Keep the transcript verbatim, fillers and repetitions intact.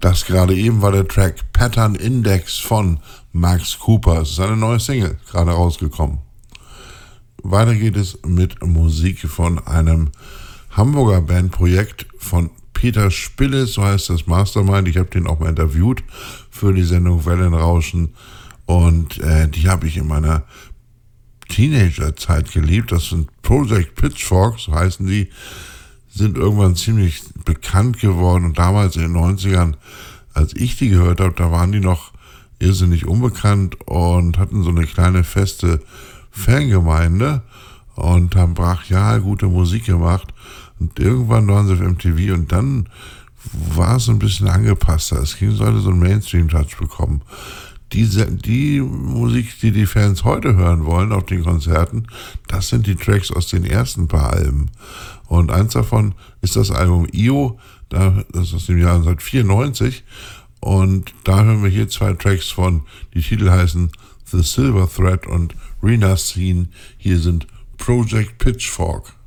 Das gerade eben war der Track Pattern Index von Max Cooper. Es ist eine neue Single, gerade rausgekommen. Weiter geht es mit Musik von einem Hamburger Bandprojekt von Peter Spilles, so heißt das Mastermind. Ich habe den auch mal interviewt für die Sendung Wellenrauschen und äh, die habe ich in meiner Teenagerzeit geliebt. Das sind Project Pitchfork, so heißen die, sind irgendwann ziemlich bekannt geworden und damals in den neunzigern, als ich die gehört habe, da waren die noch irrsinnig unbekannt und hatten so eine kleine feste Fangemeinde und haben brachial gute Musik gemacht und irgendwann waren sie auf M T V und dann war es ein bisschen angepasster. Es sollte so einen Mainstream-Touch bekommen. Diese, die Musik, die die Fans heute hören wollen auf den Konzerten, das sind die Tracks aus den ersten paar Alben. Und eins davon ist das Album I O, das ist aus dem Jahr neunzehnhundertvierundneunzig. Und da hören wir hier zwei Tracks von, die Titel heißen The Silver Thread und Rena Scene. Hier sind Project Pitchfork.